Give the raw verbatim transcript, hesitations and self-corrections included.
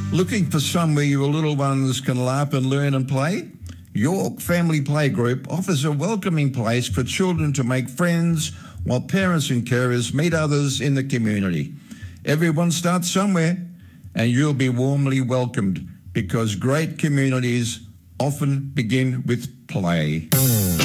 Looking for somewhere your little ones can laugh and learn and play? York Family Playgroup offers a welcoming place for children to make friends while parents and carers meet others in the community. Everyone starts somewhere and you'll be warmly welcomed because great communities often begin with play.